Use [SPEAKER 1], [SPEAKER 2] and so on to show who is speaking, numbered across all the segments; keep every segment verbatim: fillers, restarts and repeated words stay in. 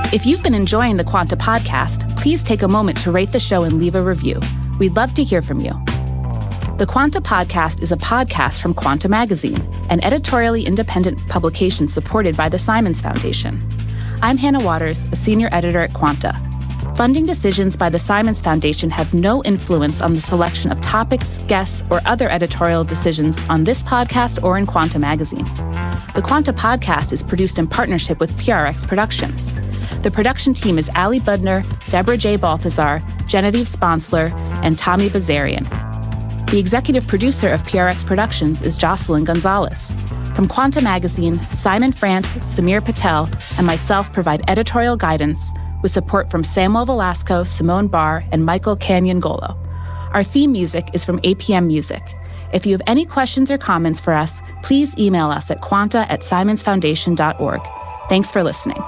[SPEAKER 1] If you've been enjoying the Quanta podcast, please take a moment to rate the show and leave a review. We'd love to hear from you. The Quanta podcast is a podcast from Quanta Magazine, an editorially independent publication supported by the Simons Foundation. I'm Hannah Waters, a senior editor at Quanta. Funding decisions by the Simons Foundation have no influence on the selection of topics, guests, or other editorial decisions on this podcast or in Quanta Magazine. The Quanta podcast is produced in partnership with P R X Productions. The production team is Ali Budner, Deborah J. Balthazar, Genevieve Sponsler, and Tommy Bazarian. The executive producer of P R X Productions is Jocelyn Gonzalez. From Quanta Magazine, Simon France, Samir Patel, and myself provide editorial guidance with support from Samuel Velasco, Simone Barr, and Michael Canyon-Golo. Our theme music is from A P M Music. If you have any questions or comments for us, please email us at quanta at simons foundation dot org. Thanks for listening.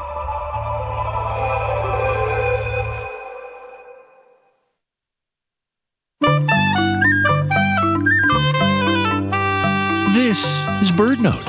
[SPEAKER 2] This is BirdNote.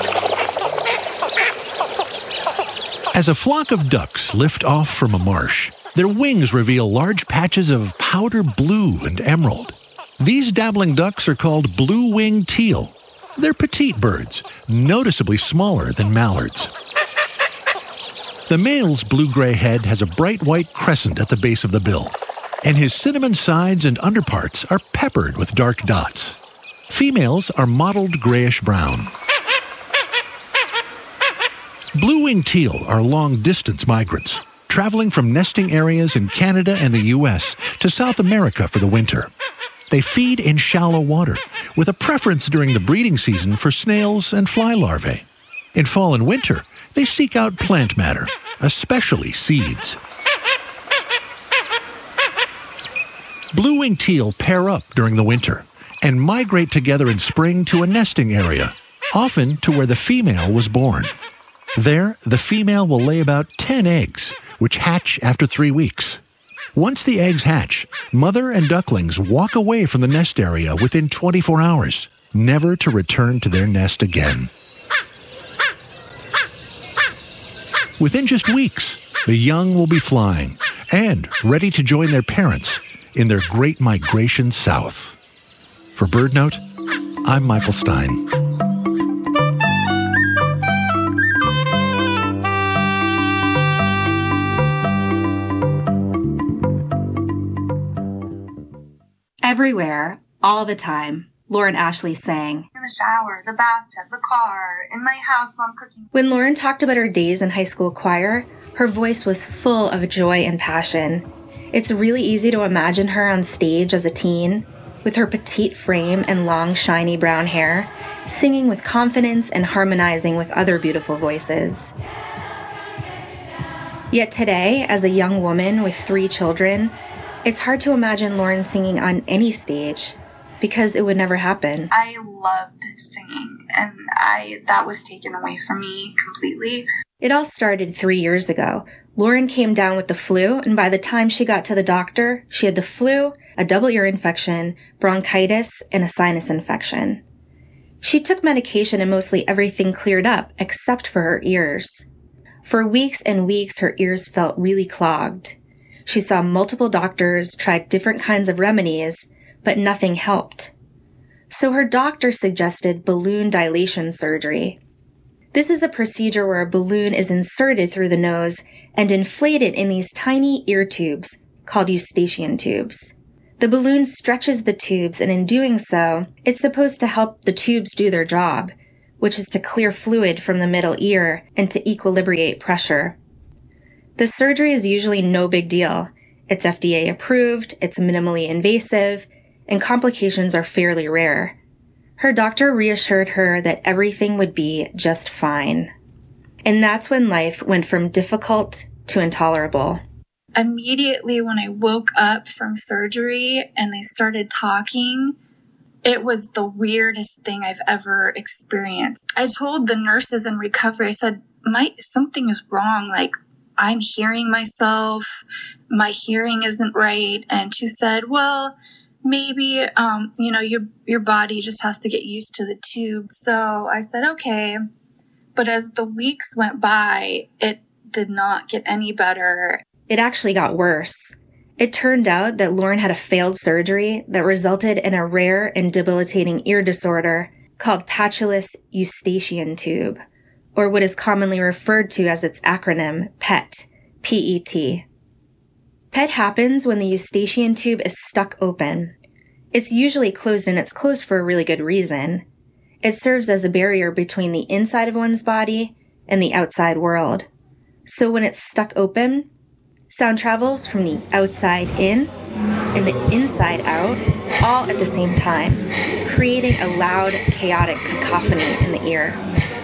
[SPEAKER 2] As a flock of ducks lift off from a marsh, their wings reveal large patches of powder blue and emerald. These dabbling ducks are called blue-winged teal. They're petite birds, noticeably smaller than mallards. The male's blue-gray head has a bright white crescent at the base of the bill, and his cinnamon sides and underparts are peppered with dark dots. Females are mottled grayish-brown. Blue-winged teal are long-distance migrants, traveling from nesting areas in Canada and the U S to South America for the winter. They feed in shallow water, with a preference during the breeding season for snails and fly larvae. In fall and winter, they seek out plant matter, especially seeds. Blue-winged teal pair up during the winter and migrate together in spring to a nesting area, often to where the female was born. There, the female will lay about ten eggs, which hatch after three weeks. Once the eggs hatch, mother and ducklings walk away from the nest area within twenty-four hours, never to return to their nest again. Within just weeks, the young will be flying and ready to join their parents in their great migration south. For BirdNote, I'm Michael Stein.
[SPEAKER 3] Everywhere, all the time, Lauren Ashley sang.
[SPEAKER 4] In the shower, the bathtub, the car, in my house while I'm cooking.
[SPEAKER 3] When Lauren talked about her days in high school choir, her voice was full of joy and passion. It's really easy to imagine her on stage as a teen, with her petite frame and long, shiny brown hair, singing with confidence and harmonizing with other beautiful voices. Yet today, as a young woman with three children, it's hard to imagine Lauren singing on any stage, because it would never happen.
[SPEAKER 4] I loved singing, and I that was taken away from me completely.
[SPEAKER 3] It all started three years ago. Lauren came down with the flu, and by the time she got to the doctor, she had the flu, a double ear infection, bronchitis, and a sinus infection. She took medication and mostly everything cleared up, except for her ears. For weeks and weeks, her ears felt really clogged. She saw multiple doctors, tried different kinds of remedies, but nothing helped. So her doctor suggested balloon dilation surgery. This is a procedure where a balloon is inserted through the nose and inflated in these tiny ear tubes called eustachian tubes. The balloon stretches the tubes, and in doing so, it's supposed to help the tubes do their job, which is to clear fluid from the middle ear and to equilibrate pressure. The surgery is usually no big deal. It's F D A approved, it's minimally invasive, and complications are fairly rare. Her doctor reassured her that everything would be just fine. And that's when life went from difficult to intolerable.
[SPEAKER 4] Immediately when I woke up from surgery and they started talking, it was the weirdest thing I've ever experienced. I told the nurses in recovery, I said, "My something is wrong. Like, I'm hearing myself. My hearing isn't right." And she said, "Well, maybe, um, you know, your, your body just has to get used to the tube." So I said, okay. But as the weeks went by, it did not get any better.
[SPEAKER 3] It actually got worse. It turned out that Lauren had a failed surgery that resulted in a rare and debilitating ear disorder called patulous eustachian tube, or what is commonly referred to as its acronym, P E T, P E T. P E T happens when the eustachian tube is stuck open. It's usually closed, and it's closed for a really good reason. It serves as a barrier between the inside of one's body and the outside world. So when it's stuck open, sound travels from the outside in and the inside out, all at the same time, creating a loud, chaotic cacophony in the ear.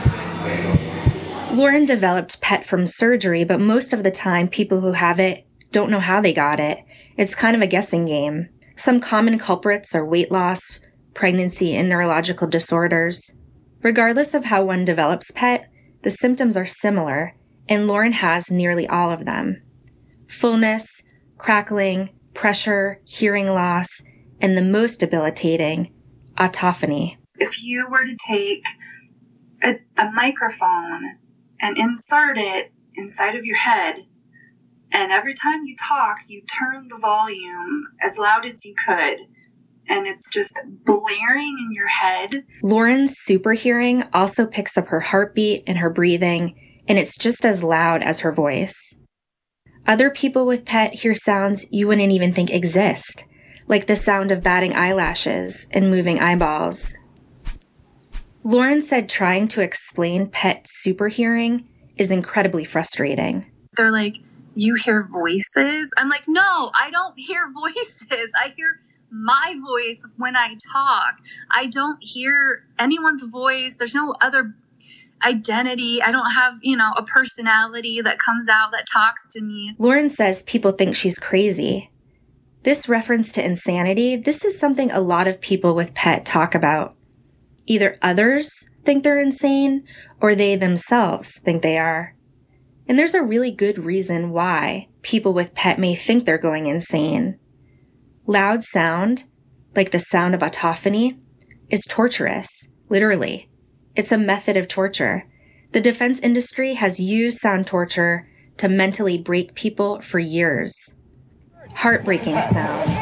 [SPEAKER 3] Lauren developed P E T from surgery, but most of the time, people who have it don't know how they got it. It's kind of a guessing game. Some common culprits are weight loss, pregnancy, and neurological disorders. Regardless of how one develops P E T, the symptoms are similar, and Lauren has nearly all of them. Fullness, crackling, pressure, hearing loss, and the most debilitating, autophony.
[SPEAKER 4] If you were to take a, a microphone and insert it inside of your head, and every time you talk, you turn the volume as loud as you could, and it's just blaring in your head.
[SPEAKER 3] Lauren's super hearing also picks up her heartbeat and her breathing, and it's just as loud as her voice. Other people with P E T hear sounds you wouldn't even think exist, like the sound of batting eyelashes and moving eyeballs. Lauren said trying to explain P E T super hearing is incredibly frustrating.
[SPEAKER 4] They're like, you hear voices? I'm like, no, I don't hear voices. I hear my voice when I talk. I don't hear anyone's voice. There's no other identity. I don't have, you know, a personality that comes out that talks to me.
[SPEAKER 3] Lauren says people think she's crazy. This reference to insanity, this is something a lot of people with P E T talk about. Either others think they're insane, or they themselves think they are. And there's a really good reason why people with P E T may think they're going insane. Loud sound, like the sound of autophony, is torturous, literally. It's a method of torture. The defense industry has used sound torture to mentally break people for years. Heartbreaking sounds.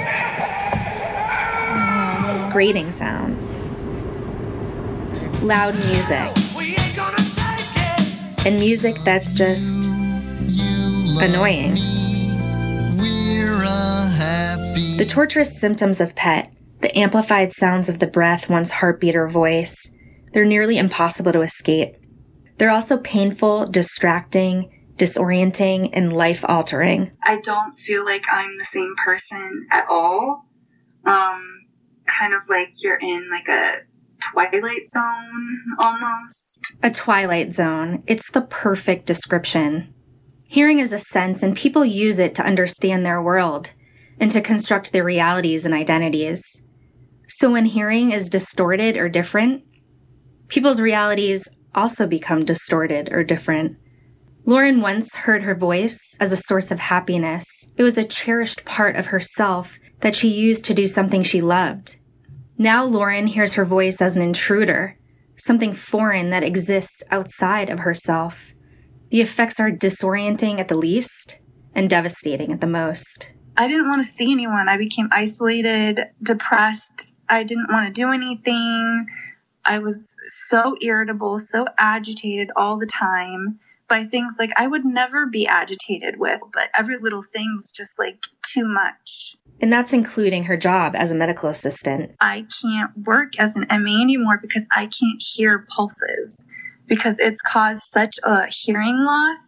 [SPEAKER 3] Grating sounds. Loud music. And music that's just annoying. The torturous symptoms of P E T, the amplified sounds of the breath, one's heartbeat or voice, they're nearly impossible to escape. They're also painful, distracting, disorienting, and life-altering.
[SPEAKER 4] I don't feel like I'm the same person at all. Um, kind of like you're in like a twilight zone, almost.
[SPEAKER 3] A twilight zone. It's the perfect description. Hearing is a sense, and people use it to understand their world and to construct their realities and identities. So when hearing is distorted or different, people's realities also become distorted or different. Lauren once heard her voice as a source of happiness. It was a cherished part of herself that she used to do something she loved. Now Lauren hears her voice as an intruder, something foreign that exists outside of herself. The effects are disorienting at the least and devastating at the most.
[SPEAKER 4] I didn't want to see anyone. I became isolated, depressed. I didn't want to do anything. I was so irritable, so agitated all the time by things like I would never be agitated with, but every little thing was just like too much.
[SPEAKER 3] And that's including her job as a medical assistant.
[SPEAKER 4] I can't work as an M A anymore because I can't hear pulses, because it's caused such a hearing loss.